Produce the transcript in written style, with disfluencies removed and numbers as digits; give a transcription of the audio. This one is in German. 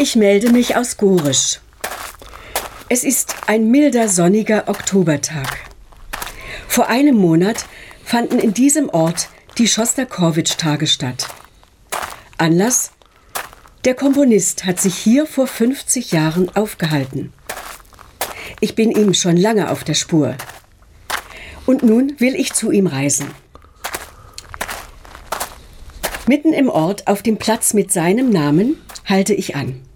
Ich melde mich aus Gorisch. Es ist ein milder, sonniger Oktobertag. Vor einem Monat fanden in diesem Ort die Schostakowitsch-Tage statt. Anlass? Der Komponist hat sich hier vor 50 Jahren aufgehalten. Ich bin ihm schon lange auf der Spur. Und nun will ich zu ihm reisen. Mitten im Ort, auf dem Platz mit seinem Namen, halte ich an.